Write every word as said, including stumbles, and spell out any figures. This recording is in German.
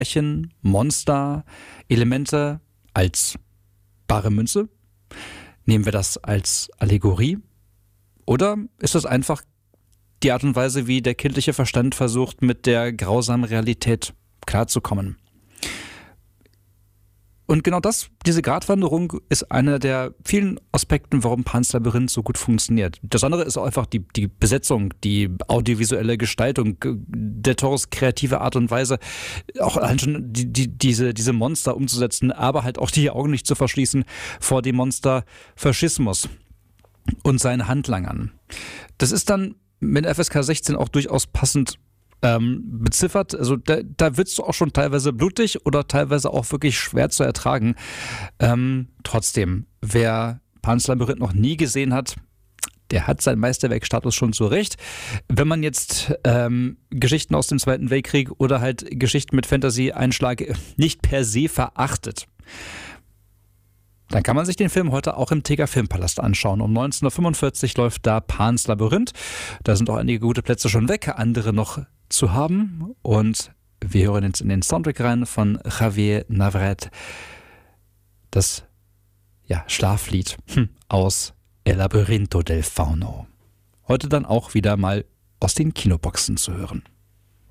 Märchen, Monster, Elemente als bare Münze? Nehmen wir das als Allegorie? Oder ist das einfach die Art und Weise, wie der kindliche Verstand versucht, mit der grausamen Realität klarzukommen? Und genau das, diese Gratwanderung, ist einer der vielen Aspekten, warum Pans Labyrinth so gut funktioniert. Das andere ist auch einfach die, die Besetzung, die audiovisuelle Gestaltung, der Toros kreative Art und Weise, auch allein schon die, die, diese, diese Monster umzusetzen, aber halt auch die Augen nicht zu verschließen vor dem Monster-Faschismus und seinen Handlangern. Das ist dann mit F S K sechzehn auch durchaus passend Ähm, beziffert. Also da, da wird es auch schon teilweise blutig oder teilweise auch wirklich schwer zu ertragen. Ähm, trotzdem, wer Pans Labyrinth noch nie gesehen hat, der hat seinen Meisterwerkstatus schon zurecht. Wenn man jetzt ähm, Geschichten aus dem Zweiten Weltkrieg oder halt Geschichten mit Fantasy-Einschlag nicht per se verachtet, dann kann man sich den Film heute auch im Teger Filmpalast anschauen. Um neunzehn Uhr fünfundvierzig läuft da Pans Labyrinth. Da sind auch einige gute Plätze schon weg, andere noch zu haben. Und wir hören jetzt in den Soundtrack rein von Javier Navarrete, das ja, Schlaflied hm, aus El Labyrinto del Fauno. Heute dann auch wieder mal aus den Kinoboxen zu hören.